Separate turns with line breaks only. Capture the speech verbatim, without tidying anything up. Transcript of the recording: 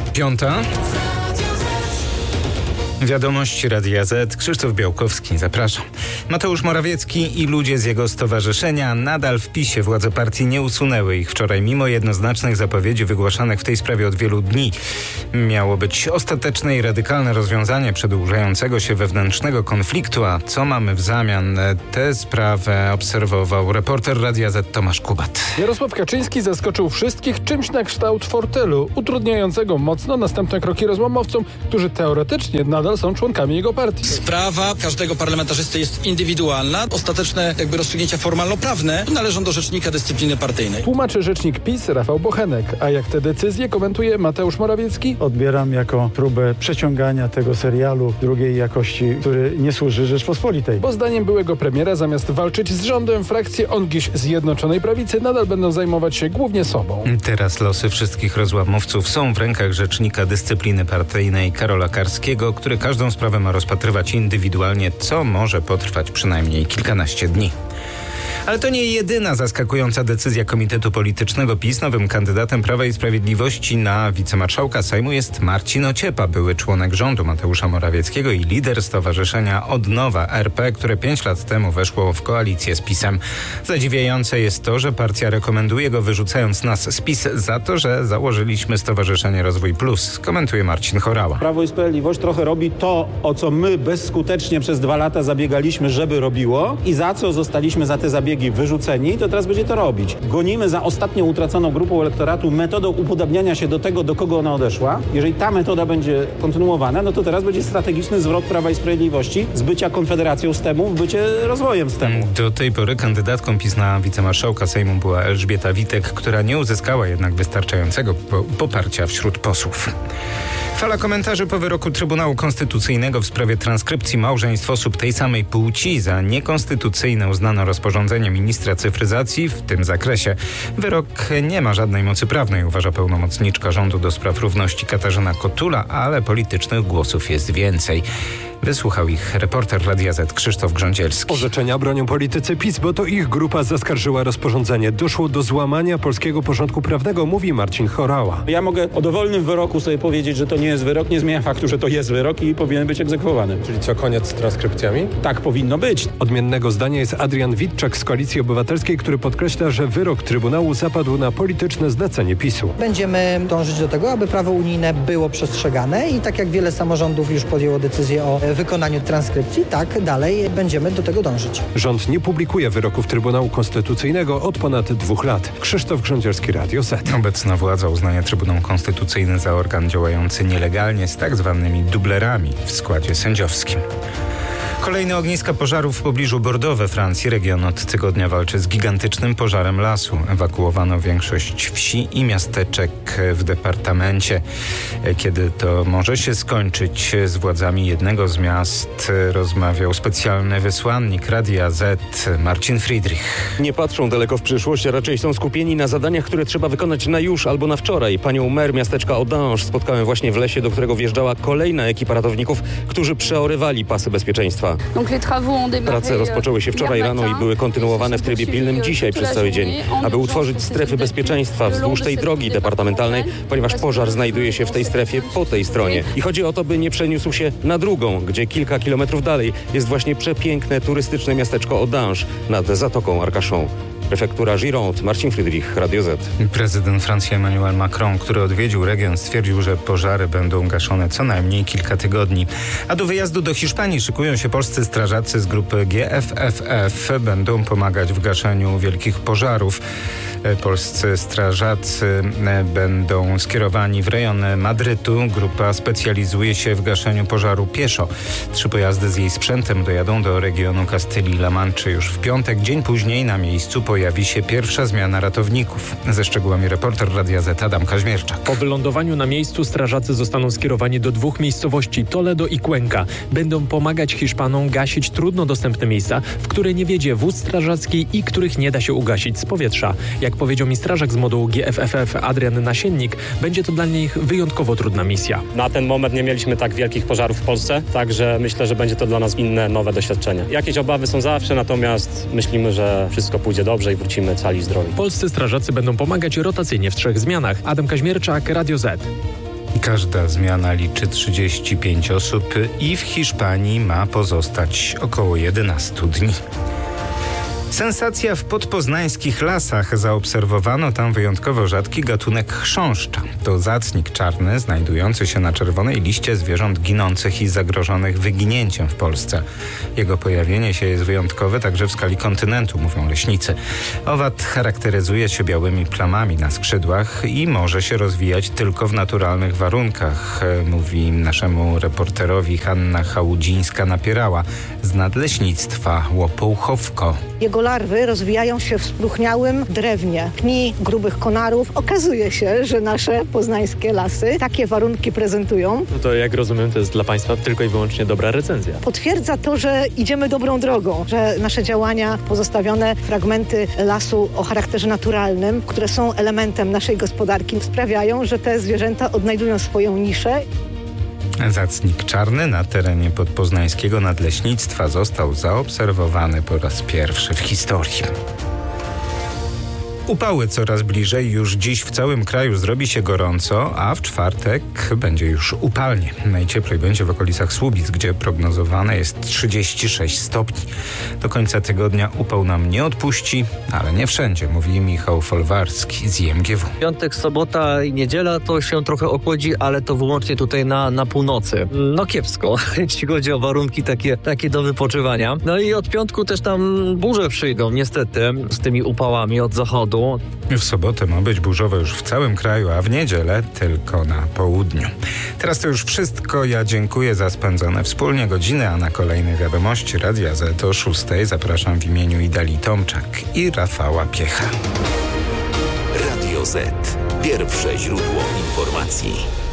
Piąta. Wiadomości Radia Z. Krzysztof Białkowski, zapraszam. Mateusz Morawiecki i ludzie z jego stowarzyszenia nadal w PiS-ie. Władze partii nie usunęły ich wczoraj, mimo jednoznacznych zapowiedzi wygłaszanych w tej sprawie od wielu dni. Miało być ostateczne i radykalne rozwiązanie przedłużającego się wewnętrznego konfliktu, a co mamy w zamian? Tę sprawę obserwował reporter Radia Z Tomasz Kubat.
Jarosław Kaczyński zaskoczył wszystkich czymś na kształt fortelu, utrudniającego mocno następne kroki rozmowcom, którzy teoretycznie nadal są członkami jego partii.
Sprawa każdego parlamentarzysty jest indywidualna. Ostateczne jakby rozstrzygnięcia formalno-prawne należą do rzecznika dyscypliny partyjnej.
Tłumaczy rzecznik PiS Rafał Bochenek. A jak te decyzje komentuje Mateusz Morawiecki?
Odbieram jako próbę przeciągania tego serialu drugiej jakości, który nie służy Rzeczpospolitej.
Bo zdaniem byłego premiera zamiast walczyć z rządem, frakcje ongiś Zjednoczonej Prawicy nadal będą zajmować się głównie sobą.
Teraz losy wszystkich rozłamowców są w rękach rzecznika dyscypliny partyjnej Karola Karskiego, który każdą sprawę ma rozpatrywać indywidualnie, co może potrwać przynajmniej kilkanaście dni. Ale to nie jedyna zaskakująca decyzja Komitetu Politycznego PiS. Nowym kandydatem Prawa i Sprawiedliwości na wicemarszałka Sejmu jest Marcin Ociepa, były członek rządu Mateusza Morawieckiego i lider Stowarzyszenia Odnowa R P, które pięć lat temu weszło w koalicję z PiS-em. Zadziwiające jest to, że partia rekomenduje go, wyrzucając nas z PiS za to, że założyliśmy Stowarzyszenie Rozwój Plus, komentuje Marcin Horała.
Prawo i Sprawiedliwość trochę robi to, o co my bezskutecznie przez dwa lata zabiegaliśmy, żeby robiło i za co zostaliśmy za te zabiegi wyrzuceni, to teraz będzie to robić. Gonimy za ostatnią utraconą grupą elektoratu metodą upodabniania się do tego, do kogo ona odeszła. Jeżeli ta metoda będzie kontynuowana, no to teraz będzie strategiczny zwrot Prawa i Sprawiedliwości z bycia konfederacją z temu w bycie rozwojem z temu.
Do tej pory kandydatką PiS na wicemarszałka Sejmu była Elżbieta Witek, która nie uzyskała jednak wystarczającego poparcia wśród posłów. Fala komentarzy po wyroku Trybunału Konstytucyjnego w sprawie transkrypcji małżeństw osób tej samej płci. Za niekonstytucyjne uznano rozporządzenie ministra cyfryzacji w tym zakresie. Wyrok nie ma żadnej mocy prawnej, uważa pełnomocniczka rządu do spraw równości Katarzyna Kotula, ale politycznych głosów jest więcej. Wysłuchał ich reporter Radia Z Krzysztof Grządzielski.
Orzeczenia bronią politycy PiS, bo to ich grupa zaskarżyła rozporządzenie. Doszło do złamania polskiego porządku prawnego, mówi Marcin Horała.
Ja mogę o dowolnym wyroku sobie powiedzieć, że to nie jest wyrok, nie zmienia faktu, że to jest wyrok i powinien być egzekwowany.
Czyli co, koniec z transkrypcjami?
Tak powinno być.
Odmiennego zdania jest Adrian Witczak z Koalicji Obywatelskiej, który podkreśla, że wyrok Trybunału zapadł na polityczne zlecenie PiS-u.
Będziemy dążyć do tego, aby prawo unijne było przestrzegane i tak jak wiele samorządów już podjęło decyzję o wykonaniu transkrypcji, tak dalej będziemy do tego dążyć.
Rząd nie publikuje wyroków Trybunału Konstytucyjnego od ponad dwóch lat. Krzysztof Grządzielski, Radio Z.
Obecna władza uznaje Trybunał Konstytucyjny za organ działający nielegalnie z tak zwanymi dublerami w składzie sędziowskim. Kolejne ogniska pożarów w pobliżu Bordeaux we Francji. Region od tygodnia walczy z gigantycznym pożarem lasu. Ewakuowano większość wsi i miasteczek w departamencie. Kiedy to może się skończyć, z władzami jednego z miast rozmawiał specjalny wysłannik Radia Z Marcin Friedrich.
Nie patrzą daleko w przyszłość, a raczej są skupieni na zadaniach, które trzeba wykonać na już albo na wczoraj. Panią mer miasteczka Odange spotkałem właśnie w lesie, do którego wjeżdżała kolejna ekipa ratowników, którzy przeorywali pasy bezpieczeństwa. Prace rozpoczęły się wczoraj rano i były kontynuowane w trybie pilnym dzisiaj przez cały dzień, aby utworzyć strefy bezpieczeństwa wzdłuż tej drogi departamentalnej, ponieważ pożar znajduje się w tej strefie po tej stronie. I chodzi o to, by nie przeniósł się na drugą, gdzie kilka kilometrów dalej jest właśnie przepiękne turystyczne miasteczko Odange nad Zatoką Arcachon. Prefektura Gironde, Marcin Friedrich, Radio Z.
Prezydent Francji Emmanuel Macron, który odwiedził region, stwierdził, że pożary będą gaszone co najmniej kilka tygodni. A do wyjazdu do Hiszpanii szykują się polscy strażacy z grupy G F F F. Będą pomagać w gaszeniu wielkich pożarów. Polscy strażacy będą skierowani w rejon Madrytu. Grupa specjalizuje się w gaszeniu pożaru pieszo. Trzy pojazdy z jej sprzętem dojadą do regionu Kastylii-La Manczy już w piątek. Dzień później na miejscu pojawi się pierwsza zmiana ratowników. Ze szczegółami reporter Radia Z Adam Kaźmierczak.
Po wylądowaniu na miejscu strażacy zostaną skierowani do dwóch miejscowości, Toledo i Cuenca. Będą pomagać Hiszpanom gasić trudno dostępne miejsca, w które nie wiedzie wóz strażacki i których nie da się ugasić z powietrza. Jak powiedział mi strażak z modułu G F F F Adrian Nasiennik, będzie to dla nich wyjątkowo trudna misja.
Na ten moment nie mieliśmy tak wielkich pożarów w Polsce, także myślę, że będzie to dla nas inne, nowe doświadczenie. Jakieś obawy są zawsze, natomiast myślimy, że wszystko pójdzie dobrze i wrócimy cali zdrowi.
Polscy strażacy będą pomagać rotacyjnie w trzech zmianach. Adam Kaźmierczak, Radio Z.
Każda zmiana liczy trzydzieści pięć osób i w Hiszpanii ma pozostać około jedenaście dni. Sensacja w podpoznańskich lasach. Zaobserwowano tam wyjątkowo rzadki gatunek chrząszcza. To zacnik czarny znajdujący się na czerwonej liście zwierząt ginących i zagrożonych wyginięciem w Polsce. Jego pojawienie się jest wyjątkowe także w skali kontynentu, mówią leśnicy. Owad charakteryzuje się białymi plamami na skrzydłach i może się rozwijać tylko w naturalnych warunkach, mówi naszemu reporterowi Hanna Chałudzińska-Napierała z Nadleśnictwa Łopołchowko.
Jego larwy rozwijają się w spróchniałym drewnie, pni grubych konarów. Okazuje się, że nasze poznańskie lasy takie warunki prezentują.
No to jak rozumiem, to jest dla Państwa tylko i wyłącznie dobra recenzja.
Potwierdza to, że idziemy dobrą drogą, że nasze działania, pozostawione fragmenty lasu o charakterze naturalnym, które są elementem naszej gospodarki, sprawiają, że te zwierzęta odnajdują swoją niszę.
Zacnik czarny na terenie podpoznańskiego nadleśnictwa został zaobserwowany po raz pierwszy w historii. Upały coraz bliżej. Już dziś w całym kraju zrobi się gorąco, a w czwartek będzie już upalnie. Najcieplej będzie w okolicach Słubic, gdzie prognozowane jest trzydzieści sześć stopni. Do końca tygodnia upał nam nie odpuści, ale nie wszędzie, mówi Michał Folwarski z I M G W.
Piątek, sobota i niedziela to się trochę ochłodzi, ale to wyłącznie tutaj na, na północy. No kiepsko, jeśli chodzi o warunki takie, takie do wypoczywania. No i od piątku też tam burze przyjdą, niestety, z tymi upałami od zachodu.
W sobotę ma być burzowo już w całym kraju, a w niedzielę tylko na południu. Teraz to już wszystko. Ja dziękuję za spędzone wspólnie godziny, a na kolejne wiadomości Radia Z o szóstej zapraszam w imieniu Idali Tomczak i Rafała Piecha.
Radio Z. Pierwsze źródło informacji.